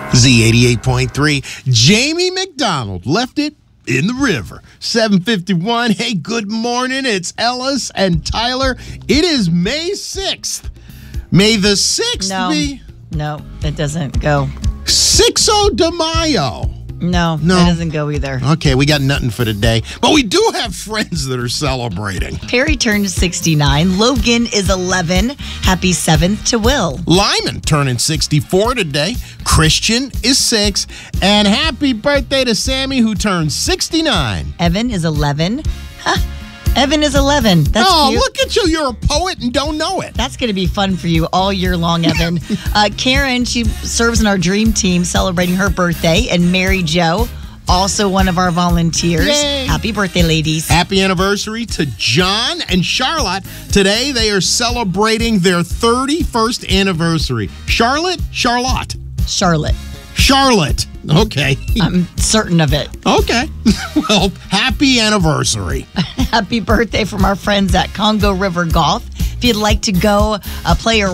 Z88.3. Jamie McDonald left it in the river. 7:51. Hey, good morning. It's Ellis and Tyler. It is May 6th. May the 6th be? No, it doesn't go. 6 de Mayo. No, it doesn't go either. Okay, we got nothing for today. But we do have friends that are celebrating. Perry turned 69. Logan is 11. Happy 7th to Will. Lyman turning 64 today. Christian is 6. And happy birthday to Sammy, who turns 69. Evan is 11. Evan is 11. That's cute. Look at you. You're a poet and don't know it. That's going to be fun for you all year long, Evan. Karen, she serves in our dream team celebrating her birthday. And Mary Jo, also one of our volunteers. Yay. Happy birthday, ladies. Happy anniversary to John and Charlotte. Today, they are celebrating their 31st anniversary. Charlotte? Charlotte. Okay. I'm certain of it. Okay. Well, happy anniversary. Happy birthday from our friends at Congo River Golf. If you'd like to go play a